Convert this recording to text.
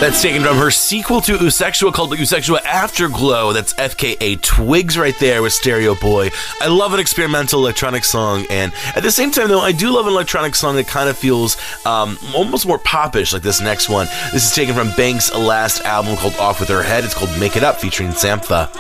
That's taken from her sequel to Usexua called Usexua Afterglow. That's FKA Twigs right there with Stereo Boy. I love an experimental electronic song, and at the same time, though, I do love an electronic song that kind of feels almost more popish, like this next one. This is taken from Banks' last album called Off With Her Head. It's called Make It Up, featuring Sampha.